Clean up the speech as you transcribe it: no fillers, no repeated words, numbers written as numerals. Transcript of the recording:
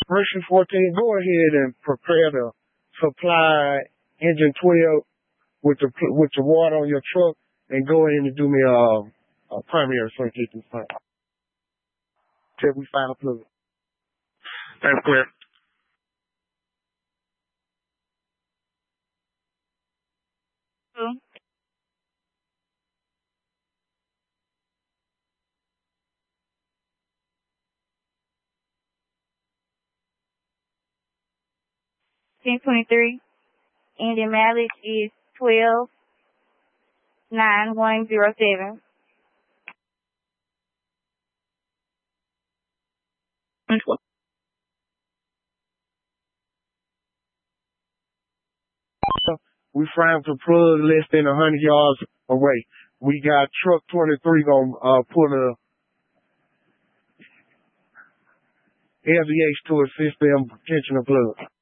Operation 14, go ahead and prepare to supply engine 12 with the water on your truck, and go ahead and do me a primary so I get this thing till we find a plug. That's clear. Ten 23. Engine mileage is 12,907. We found the plug less than 100 yards away. We got truck 23 gonna put a LVH to assist them catching the plug.